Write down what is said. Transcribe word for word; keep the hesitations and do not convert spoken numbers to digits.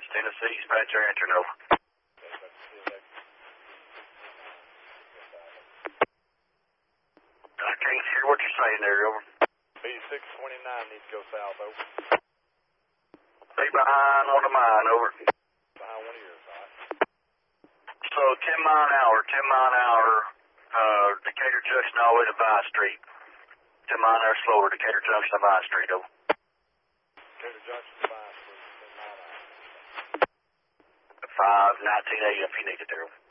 Tennessee, dispatcher, enter, over. I can't hear what you're saying there, over. B six twenty-nine needs to go south, over. Be behind one of mine, over. Behind one of yours, all right. So ten mile an hour, ten mile an hour, uh, Decatur Junction all the way to Vine Street. ten mile an hour slower, Decatur Junction to Vine Street, over. Decatur Junction to Vine Street, ten mile an hour. five nineteen A M if you need it there, over.